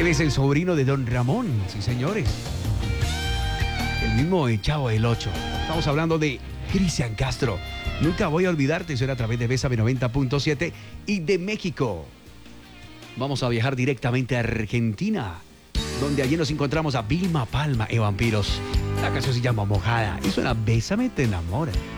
Él es el sobrino de Don Ramón, sí señores. El mismo Chavo del 8. Estamos hablando de Cristian Castro. Nunca voy a olvidarte, eso era a través de Bésame 90.7 y de México. Vamos a viajar directamente a Argentina, donde allí nos encontramos a Vilma Palma y Vampiros. La canción se llama Mojada y suena Bésame te enamora.